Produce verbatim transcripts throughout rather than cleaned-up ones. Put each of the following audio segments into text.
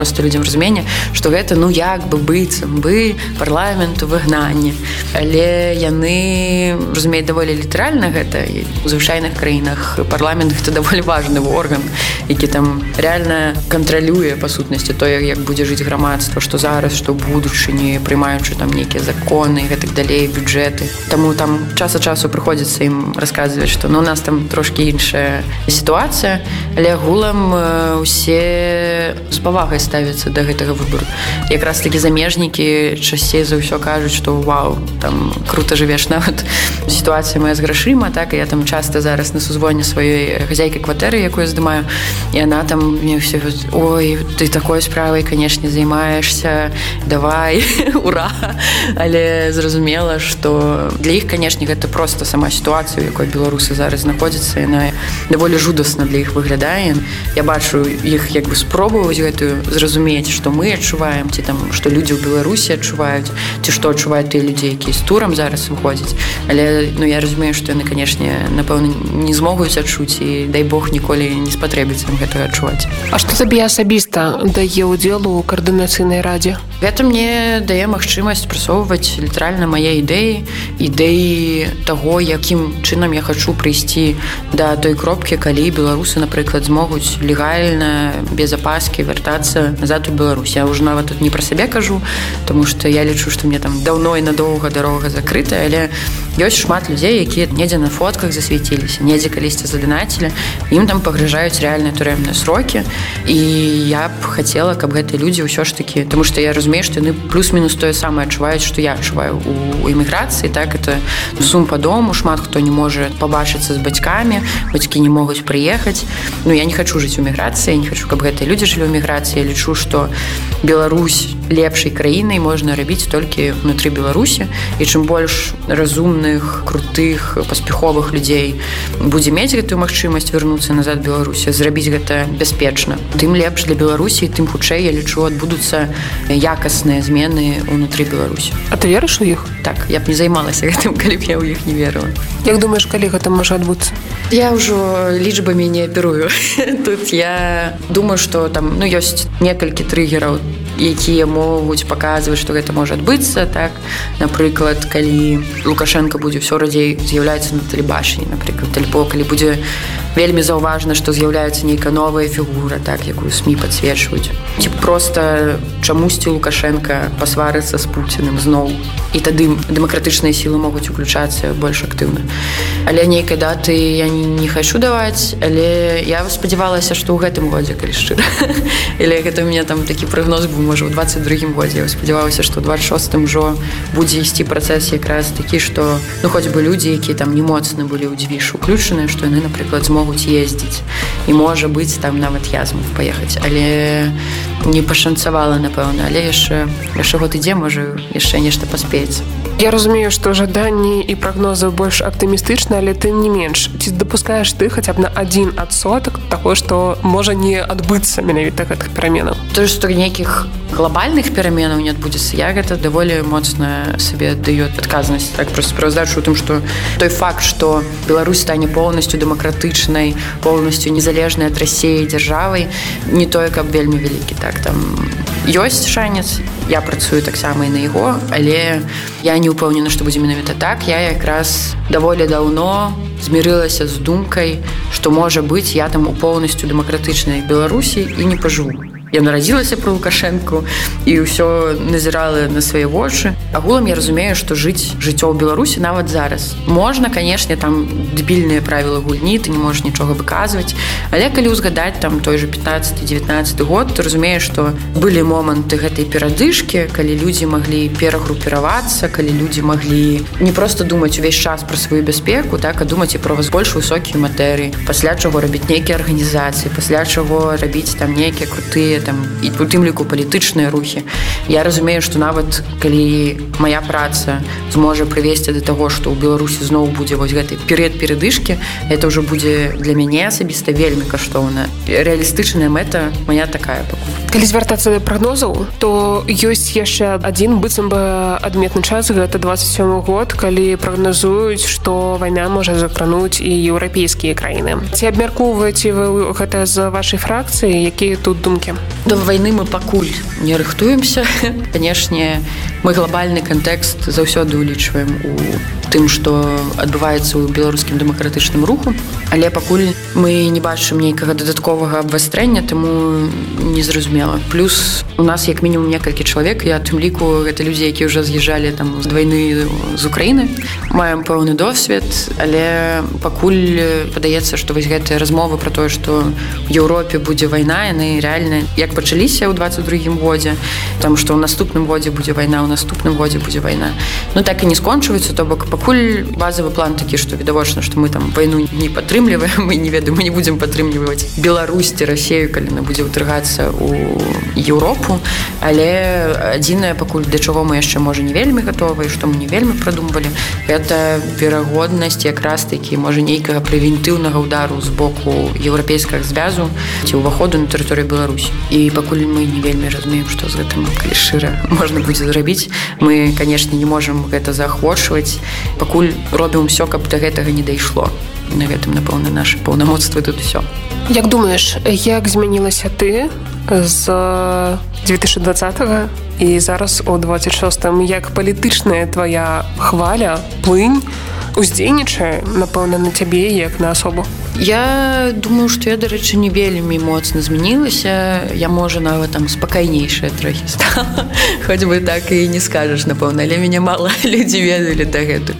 просто людзям разуменне, што гэта ну як бы быццам бы парламент у выгнанні. Але яны разумеюць даволі літаральна гэта. І у звычайных краінах парламент гэта даволі важны орган, які там рэальна кантралюе па сутнасці тое, як будзе жыць грамадства, што зараз, што ў будучыні, прымаючы там нейкія законы і гэтак далей, бюджэты. Таму там час ад часу прыходзіцца ім расказваць, што ну у нас там трошкі іншая сітуацыя, але агулам усе з павагай ставяцца да гэтага выбору. Якраз такі замежнікі часцей за ўсё кажуць, што вау, там круто жывеш, нават сітуацыя моя з грашыма, так, і я там часта зараз на сузвоне сваёй хазяйкі кватэры, якую я здымаю, і яна там мне ўсе говорит: ой, ты такой справай, канешне, займаешься, давай, ура! Але зразумела, што для іх, канешне, гэта проста сама сітуацыя, у якой беларусы зараз знаходзяцца, яна даволі жудасна для іх выглядае. Я бачу іх як бы спробаваць гэтую зразумець, што мы адчуваем, ці там, што людзі ў Беларусі адчуваюць, ці што адчуваюць тыя людзі, якія з турам зараз выходзяць. Але ну, я разумею, што яны, канешне, напэўна, не змогуць адчуць, і дай Бог ніколі не спатрэбіцца ім гэтага адчуваць. А што табе асабіста дае ўдзел у каардынацыйнай радзе? Гэта мне дае магчымасць прасоўваць літаральна мае ідэі, ідэі таго, якім чынам я хачу прыйсці да той кропкі, калі беларусы, напрыклад, змогуць легальна, без апаскі вяртацца назад у Беларусь. Я ўжо нават тут не пра сябе кажу, тому што я лічу, што мне там даўно і надоўга дарога закрытая, але ёсць шмат людзей, якія недзе на фотках засвяціліся, недзе калісьці задонацілі, ім там пагражаюць рэальныя турэмныя срокі, і я б хацела, каб гэтыя людзі ўсё ж такі, тому што я разумею, што яны плюс-мінус тое самае адчуваюць, што я адчуваю у эміграцыі, так, это сум па дому, шмат хто не можа пабачыцца з бацькамі, бацькі не могуць прыехаць. Ну, я не хачу жыць у эміграцыі, не хачу, каб гэтыя людзі жылі ў эміграцыі. Я лічу, што Беларусь лепшай краінай можна рабіць толькі ўнутры Беларусі, і чым больш разумных, крутых, паспяховых людзей будзе мець гэтую магчымасць вярнуцца назад Беларусі, зрабіць гэта бяспечна, тым лепш для Беларусі, тым хутчэй, я лічу, адбудуцца якасныя змены ўнутры Беларусі. А ты верыш у іх? Так, я б не займалася гэтым, калі б я ў іх не верыла. Як думаеш, калі гэта можа адбуцца? Я ўжо лічбамі не аперую. Тут я думаю, што там, ну, ёсць некалькі трыгераў, якія могуць паказваць, што гэта можа адбыцца, так. Напрыклад, калі Лукашенко будзе ўсё радзей з'яўляецца на тэлебачанні, напрыклад, альбо калі будзе вельмі заўважна, што з'яўляецца нейкая новая фігура, так, якую СМІ падсвечваюць. Ці проста чамусьці Лукашенко пасварыцца з Пуціным зноў, і тады дэмакратычныя сілы могуць уключацца больш актыўна. Але нейкай даты я не, не хачу даваць, але я спадзявалася, што ў гэтым годзе, калі шчыра. Или гэта у меня там такі прагноз быў, можа, у двадцать другім годзе. Я спадзявалася, што ў двадцать шостым ужо будзе ісці працэс якраз такі, што ну хоць бы людзі, якія там не моцна былі ў двіж уключаныя, што яны, напрыклад, змогуць ездзіць. І можа быць, там нават я змог паехаць. Але не пашанцавала, напэўна, але яшчэ, яшчэ год ідзе, можа, яшчэ нешта паспеецца. Я разумею, што жаданні і прагнозы больш аптымістычныя, але тым не менш. Ці дапускаеш ты хаця б на адзін адсотак таго, што можа не адбыцца менавіта гэтых пераменаў? То, што нейкіх глобальных пераменаў не адбудзецца, я гэта даволі моцна сабе даю адказнасць. Так, проста справаздачу ў тым, што той факт, што Беларусь стане поўнасцю дэмакратычнай, поўнасцю незалежнай ад Расіі дзяржавай, не тое, каб вельмі вялікі. Так, там ёсць шанец, я працую таксама і на яго, але я не ўпэўнена, што будзе менавіта так. Я якраз даволі даўно змірылася з думкай, што можа быць я там у поўнасцю дэмакратычнай Беларусі і не пажыву. Я нарадзілася пры Лукашэнку і ўсё назірала на свае вочы. Агулам я разумею, што жыць жыццё ў Беларусі нават зараз. Можна, канешне, там дэбільныя правілы гульні, ты не можаш нічога выказваць, але калі ўзгадаць там той же пятнаццаты-дзевятнаццаты год, ты разумееш, што былі моманты гэтай перадышкі, калі людзі маглі перагрупіравацца, калі людзі маглі не проста думаць увесь час пра сваю бяспеку, так, а думаць і пра больш высокія матэрыі, пасля чаго рабіць нейкія арганізацыі, пасля чаго рабіць там нейкія крутыя там, і у тым ліку палітычныя рухі. Я разумею, што нават калі моя праца зможа прывесці да таго, што ў Беларусі зноў будзе вось гэты перыяд перадышкі, это ўжо будзе для мяне асабіста вельмі каштоўна. Рэалістычная мэта моя такая пакуль. Калі звяртацца да прагнозаў, то ёсць яшчэ адзін быццам бы адметны час, гэта двадцать сёмы год, калі прагназуюць, што вайна можа закрануць і еўрапейскія краіны. Ці абмяркоўваеце вы гэта з вашай фракцыі, якія тут думкі? До войны мы пакуль не рыхтуемся. Канешне, мы глобальны кантэкст заўсёды улічваем у тым, што адбываецца ў беларускім дэмакратычным руху, але пакуль мы не бачым нейкага дадатковага абвастрэння, таму незразумела. Плюс у нас як мінімум некалькі чалавек, я тым ліку гэта людзі, якія ўжо з'язджалі там з вайны з Украіны, маем пэўны досвед, але пакуль падаецца, што вось гэтыя размовы пра тое, што ў Еўропе будзе вайна, яны рэальна як пачаліся ў дваццаць другім годзе, там што ў наступным годзе будзе вайна, ў наступным годзе будзе вайна. Ну так і не скончваюцца, то бок пакуль базавы план такі, што відавочна, што мы там вайну не падтрымліваем, мы не ведаем, мы не будзем падтрымліваць Беларусь ці Расею, калі яна будзе ўтрыгацца ў Еўропу, але адзінае пакуль для чаго мы яшчэ можа не вельмі гатовы, што мы не вельмі прадумвалі, гэта верагоднасць якраз такі можа нейкага прэвентыўнага ўдару з боку еўрапейскага звязу ці ўваходу на тэрыторыю Беларусі. І пакуль мы не вельмі разумеем, што з гэтым, калі шчыра, можна будзе зрабіць, мы, канешне, не можам гэта заахвочваць, пакуль робім усё, каб да гэтага не дайшло. На гэтым, напэўна, нашы паўнамоцтвы тут усё. Як думаеш, як змянілася ты з две тысячы двадцатага і зараз у двадцять шостым, як палітычная твая хваля, плынь уздзейнічае, напэўна, на цябе як на асобу? Я думаю, што я, дарэчы, не вельмі моцна змянілася. Я, можа, нават там спакайнейшая трохі стала. Хоць бы так і не скажаш, напэўна, але мяне мала людзі ведалі дагэтуль.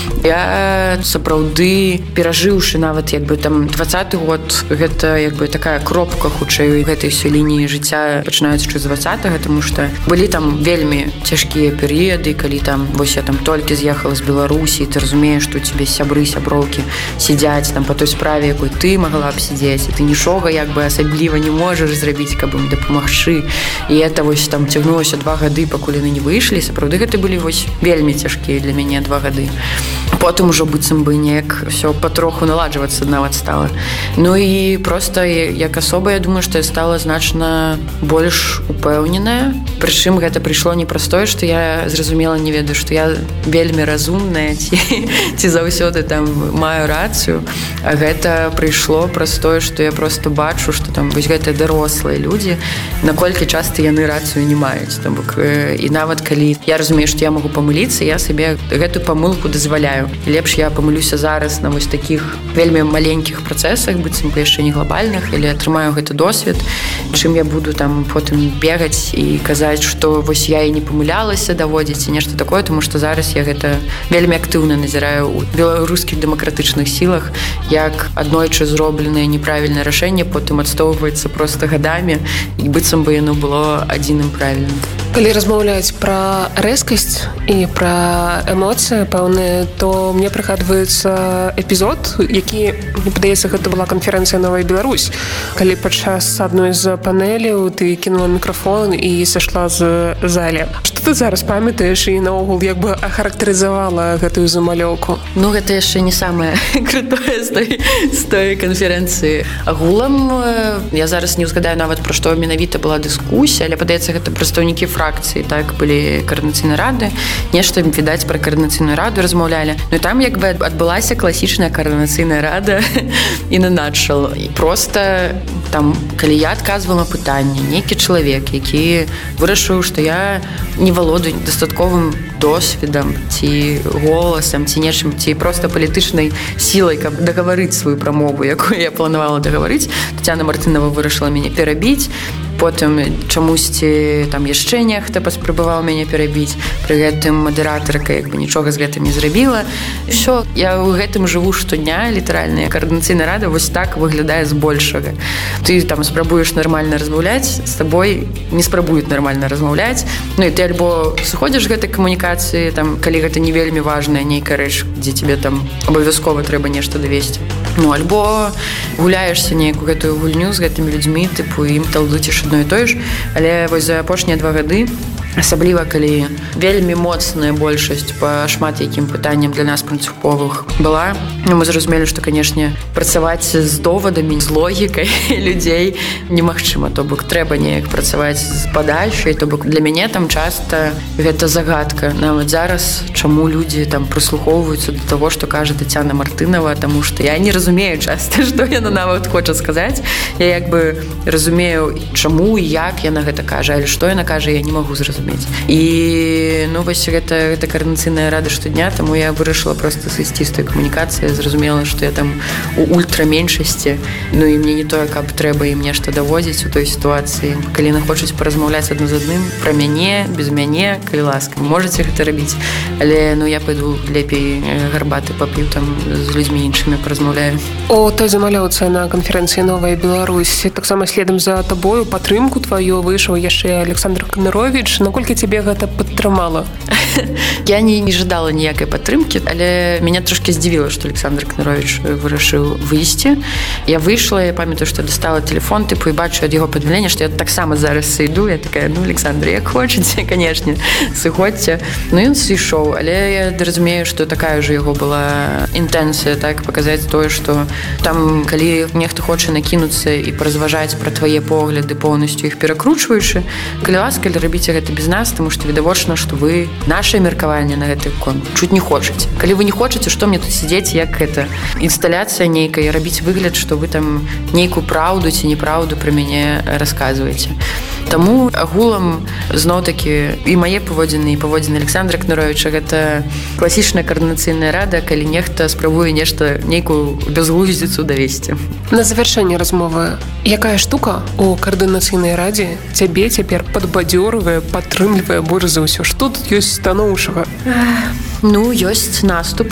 Я сапраўды, перажыўшы нават як бы там двадцаты год, гэта як бы такая кропка хутчэй гэтай ўсёй лініі жыцця, пачынаючы з двадцатага, таму што былі там вельмі цяжкія перыяды, калі там вось я там толькі з'ехала з Беларусі, ты разумееш, што цябе сябры, сяброўкі сядзяць там па той справе, якой ты магла б сидзець, і ты нічога як бы асабліва не можаш зрабіць, каб ім дапамагчы. І это вось там цягнулася два гады, пакуль яны не выйшлі. Сапраўды гэта былі вось вельмі цяжкія для мяне два гады. Потым ужо быццам бы неяк все патроху наладжвацца нават стала. Ну і проста як асоба, я думаю, што я стала значна больш упэўненая. Прычым гэта прыйшло не праз тое, што я зразумела, не ведаю, што я вельмі разумная ці, ці заўсёды там маю рацыю, а гэта прыйшло праз тое, што я просто бачу, што там вось гэтыя дарослыя людзі, наколькі часта яны рацыю не маюць. Там, бок, і нават калі я разумею, што я магу памыліцца, я сабе гэтую памылку дазваляю. І лепш я памылюся зараз на вось такіх вельмі маленькіх працэсах, быццам бы яшчэ не глобальных, или атрымаю гэты досвед, чым я буду там потым бегаць і казаць, што вось я і не памылялася, даводзіць і нешта такое, тому што зараз я гэта вельмі актыўна назіраю ў беларускіх дэмакратычных сілах, як аднойчы зробленае неправільнае рашэнне потым адстоўваецца проста гадамі, і быццам бы яно было адзіным правільным. Калі размаўляць пра рэзкасць і пра эмоцыі пэўныя, то мне прыгадваецца эпізод, які, мне падаецца, гэта была канферэнцыя «Новая Беларусь», калі падчас адной з панеляў ты кінула мікрафон і сышла з залі. Што ты зараз памятаеш і наогул як бы ахарактарызавала гэтую замалёўку? Ну, гэта яшчэ не самае крутое з той, з той канферэнцыі. Агулам я зараз не ўзгадаю нават, пра што менавіта была дыскусія, але падаецца, гэта прадстаўнікі фракцыі, так, былі каардынацыйнай рады, нешта, відаць, пра каардынацыйную раду размаўлялі. Ну і там як бы адбылася класічная каардынацыйная рада і на натшал. І проста там, калі я адказвала пытанні, нейкі чалавек, які вырашыў, што я не валодаю дастатковым досведам ці голасам, ці нечым, ці проста палітычнай сілай, каб дагаварыць сваю прамову, якую я планавала дагаварыць. Тацяна Мартынова вырашыла мяне перабіць, потым чамусьці там яшчэ нехта паспрабаваў мяне перабіць, пры гэтым мадэратарка як бы нічога з гэтым не зрабіла. І ўсё, я ў гэтым жыву штодня, літаральна. Каардынацыйная рада вось так выглядае збольшага. Ты там спрабуеш нармальна размаўляць, з табой не спрабуюць нармальна размаўляць. Ну і ты альбо сыходзіш з гэтай камунікацыі, там, калі гэта не вельмі важная нейкая рэч, дзе тебе там абавязкова трэба нешта давесці. Ну, альбо гуляешся нейкую гэтую гульню з гэтымі людзьмі, тыпу ім талдуціш адно і тое ж. Але вось за апошнія два гады асабліва калі вельмі моцная большасць па шмат якім пытанням для нас прынцыповых была. Ну, мы зразумелі, што, канешне, працаваць з довадамі, з логікай людзей немагчыма, то бок трэба неяк працаваць з падачай, то бок для мяне там часта гэта загадка. Нават зараз, чаму людзі там прыслухоўваюцца да таго, што кажа Тацяна Мартынова, таму што я не разумею часта, што яна нават хоча сказаць. Я як бы разумею, чаму і як яна гэта кажа, але што яна кажа, я не магу зразумець. І ну вось гэта, гэта каардынацыйная рада штодня, таму я вырашыла проста сысці з той камунікацыі, зразумела, што я там у ультраменшасці, ну і мне не тое, каб трэба ім нешта даводзіць у той сітуацыі. Калі яны хочуць паразмаўляць адно з адным пра мяне, без мяне, калі ласка, можаце гэта рабіць, але ну я пайду лепей гарбаты пап'ю там з людзьмі іншымі паразмаўляю. У той замаляўцы на канферэнцыі «Новая Беларусь» таксама следам за табою падтрымку тваю выйшаў яшчэ Александр Кныровіч. Наколькі цябе гэта падтрымала? Я не, не жадала ніякай падтрымкі, але мяне трошки здзівіла, што Александр Кныровіч вырашыў выйсці. Я выйшла, я памятаю, што дастала телефон, тыпу, і бачу ад яго паведамлення, што я таксама зараз сыйду. Я такая, ну, Александр, як хочаце, канешне, сыходзьце. Ну, ён сышоў, але я разумею, што такая ўжо яго была інтэнцыя, так, паказаць тое, што там, калі нехта хоча накінуцца і паразважаць пра твае погляды, поўнасцю іх перакручваючы, калі ласка, рабіце гэта без нас, таму што відавочна, што вы нашае меркаванне на гэты конт чуць не хочаце. Калі вы не хочаце, што мне тут сидзець, як гэта інсталяцыя нейкая, рабіць выгляд, што вы там нейкую праўду ці неправду пра мяне расказваеце. Таму агулам зноў-такі і мае паводзіны, і паводзіны Александра Кныровіча гэта класічная каардынацыйная рада, калі нехта спрабуе нешта, нейкую бязглуздзіцу давесці. На завяршэнне размовы, якая штука у каардынацыйнай радзе цябе цяпер падбадзёрвае, падтрымлівае больш за ўсё? Што тут ёсць станоўчага? Ну, ёсць наступ,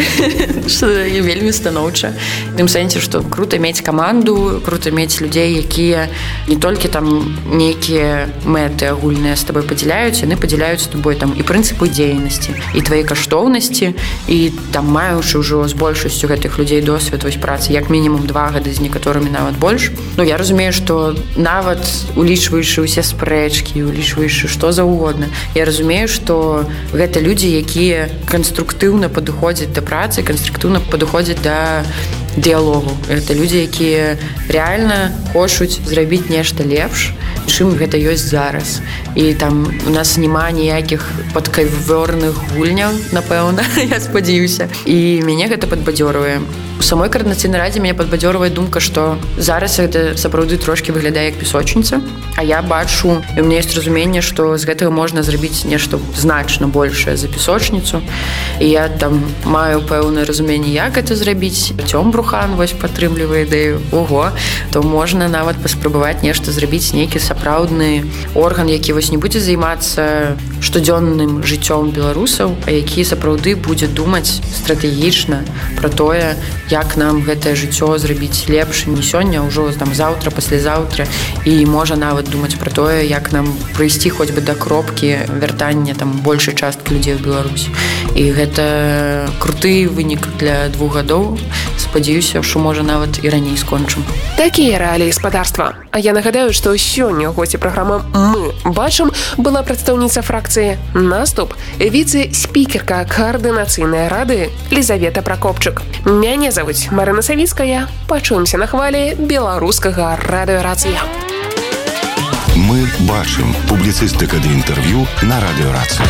што вельмі станоўча. В тым сэнсе, што крута мець каманду, крута мець людзей, якія не толькі там нейкія мэты агульныя з табой падзяляюць, яны падзяляюць з табой там і прынцыпы дзейнасці, і твае каштоўнасці, і там маючы ўжо з большасцю гэтых людзей досвед вось працы, як мінімум два гады, з некаторымі нават больш. Ну, я разумею, што нават улічваючы ўсе спрэчкі, улічваючы што заўгодна, я разумею, што гэта людзі, якія канструктыўна падыходзяць да працы, канструктыўна падыходзяць да дыялогу. Это людзі, якія рэальна хочуць зрабіць нешта лепш, чым гэта ёсць зараз. І там у нас няма ніякіх падкавёрных гульняў, напэўна, я спадзяюся. І мяне гэта падбадзёрвае. У самой каардынацыйнай радзе мяне падбадзёрвае думка, што зараз гэта сапраўды трошкі выглядае як песочніца, а я бачу, і ў мяне ёсць разуменне, што з гэтага можна зрабіць нешта значна большае за песочніцу. І я там маю пэўнае разуменне, як гэта зрабіць. Артём Брухан вось падтрымлівае ідэю. Ого, то можна нават паспрабаваць нешта зрабіць, нейкі сапраўдны орган, які вось не будзе займацца штодзённым жыццём беларусаў, а які сапраўды будзе думаць стратэгічна пра тое, як нам гэтае жыццё зрабіць лепш не сёння, ўжо там заўтра, паслязаўтра, і можа нават думаць пра тое, як нам прыйсці хоць бы да кропкі вяртання там большай часткі людзей у Беларусі. І гэта круты вынік для двух гадоў. Спадзяюся, што можа нават і раней скончым. Такія рэаліі гаспадарства. А я нагадаю, што сёння ў госці праграмы «Мы бачым» была прадстаўніца фракцыі «Наступ», віцэ-спікерка каардынацыйнай рады Лізавета Пракопчык. Мяне завуць Марына Савіцкая. Пачуемся на хвалі беларускага радыёрацыя. Мы бачым. Публіцыстыка ды інтэрв'ю на радыёрацыя.